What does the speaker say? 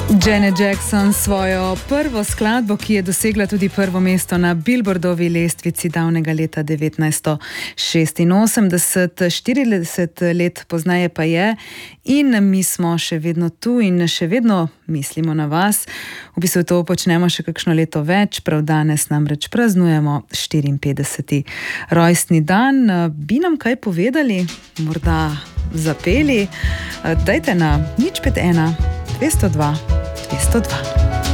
Janet Jackson svojo prvo skladbo, ki je dosegla tudi prvo mesto na Billboardovi lestvici davnega leta 1986, 40 let pozneje pa je in mi smo še vedno tu in še vedno mislimo na vas. V bistvu to počnemo še kakšno leto več, prav danes namreč praznujemo 54. rojstni dan. Bi nam kaj povedali, morda zapeli? Dajte na 051 202 202.